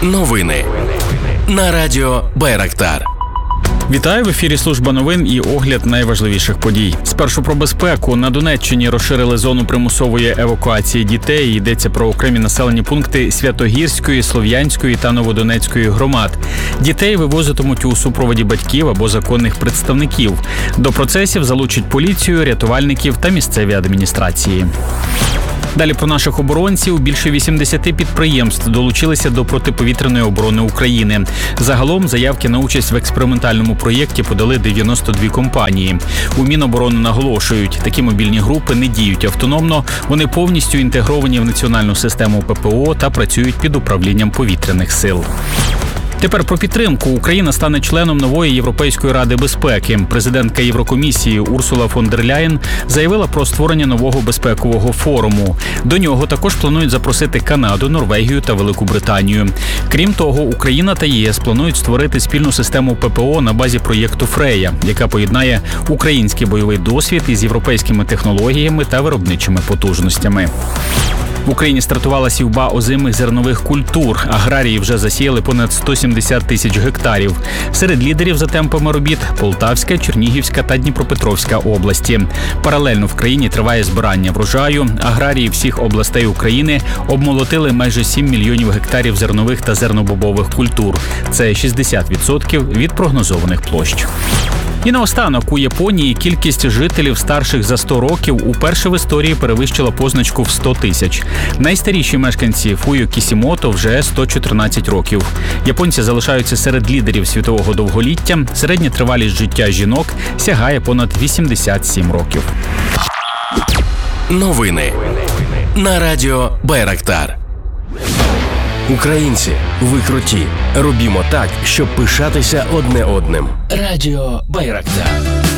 Новини на радіо Байрактар. Вітаю, в ефірі служба новин і огляд найважливіших подій. Спершу про безпеку. На Донеччині розширили зону примусової евакуації дітей. Йдеться про окремі населені пункти Святогірської, Слов'янської та Новодонецької громад. Дітей вивозитимуть у супроводі батьків або законних представників. До процесів залучать поліцію, рятувальників та місцеві адміністрації. Далі про наших оборонців. Більше 80 підприємств долучилися до протиповітряної оборони України. Загалом заявки на участь в експериментальному проєкті подали 92 компанії. У Міноборони наголошують, такі мобільні групи не діють автономно, вони повністю інтегровані в національну систему ППО та працюють під управлінням повітряних сил. Тепер про підтримку. Україна стане членом нової Європейської ради безпеки. Президентка Єврокомісії Урсула фон дер Ляєн заявила про створення нового безпекового форуму. До нього також планують запросити Канаду, Норвегію та Велику Британію. Крім того, Україна та ЄС планують створити спільну систему ППО на базі проєкту «Фрея», яка поєднає український бойовий досвід із європейськими технологіями та виробничими потужностями. В Україні стартувала сівба озимих зернових культур. Аграрії вже засіяли понад 170 тисяч гектарів. Серед лідерів за темпами робіт – Полтавська, Чернігівська та Дніпропетровська області. Паралельно в країні триває збирання врожаю. Аграрії всіх областей України обмолотили майже 7 мільйонів гектарів зернових та зернобобових культур. Це 60% від прогнозованих площ. І наостанок, у Японії кількість жителів старших за 100 років уперше в історії перевищила позначку в 100 тисяч. Найстаріші мешканці Фуйо Кісімото вже 114 років. Японці залишаються серед лідерів світового довголіття. Середня тривалість життя жінок сягає понад 87 років. Новини на радіо Байрактар. Українці, ви круті. Робімо так, щоб пишатися одне одним. Радіо Байрактар.